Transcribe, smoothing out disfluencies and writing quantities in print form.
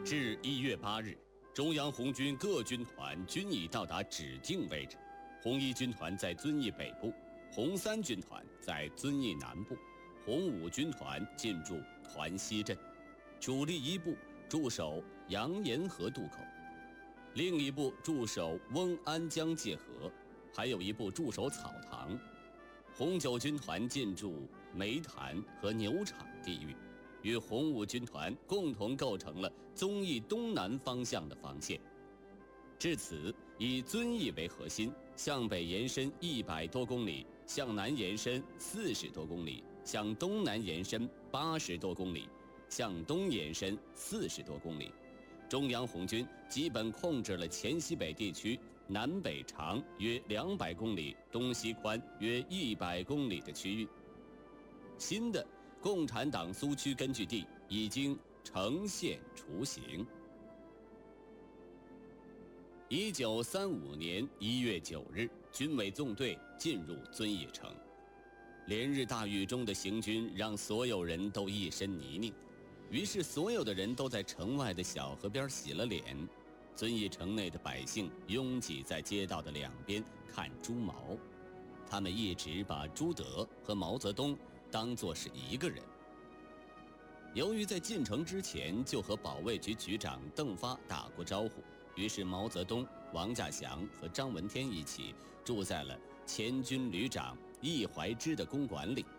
至1月8日，中央红军各军团均已到达指定位置。红一军团在遵义北部，红三军团在遵义南部，红五军团进驻团西镇，主力一部驻守杨沿河渡口，另一部驻守翁安江界河，还有一部驻守草堂。红九军团进驻煤潭和牛场地域，与红五军团共同构成了遵义东南方向的防线。至此，以遵义为核心，向北延伸100多公里，向南延伸40多公里，向东南延伸80多公里，向东延伸40多公里。中央红军基本控制了黔西北地区南北长约200公里、东西宽约100公里的区域。新的共产党苏区根据地已经呈现雏形。1935年1月9日，军委纵队进入遵义城。连日大雨中的行军让所有人都一身泥泞，于是所有的人都在城外的小河边洗了脸。遵义城内的百姓拥挤在街道的两边看朱毛，他们一直把朱德和毛泽东当作是一个人。由于在进城之前就和保卫局局长邓发打过招呼，于是毛泽东、王稼祥和张闻天一起住在了前军旅长易怀之的公馆里。